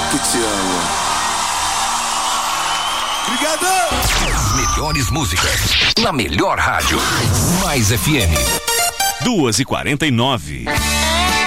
que te amo. Obrigado! As melhores músicas na melhor rádio. Mais FM. 2h49.